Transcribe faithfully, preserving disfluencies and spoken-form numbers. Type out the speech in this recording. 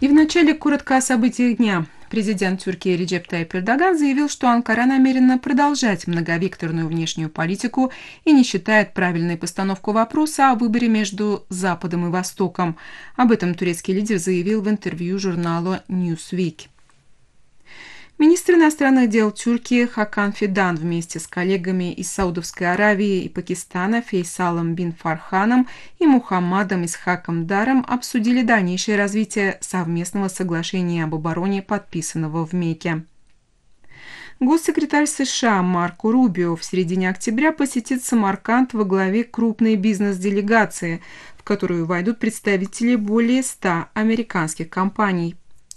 И вначале коротко о событиях дня. Президент Турции Реджеп Тайип Эрдоган заявил, что Анкара намерена продолжать многовекторную внешнюю политику и не считает правильной постановку вопроса о выборе между Западом и Востоком. Об этом турецкий лидер заявил в интервью журналу Newsweek. Министр иностранных дел Турции Хакан Фидан вместе с коллегами из Саудовской Аравии и Пакистана Фейсалом бин Фарханом и Мухаммадом Исхаком Даром обсудили дальнейшее развитие совместного соглашения об обороне, подписанного в Мекке. Госсекретарь США Марко Рубио в середине октября посетит Самарканд во главе крупной бизнес-делегации, в которую войдут представители более ста американских компаний.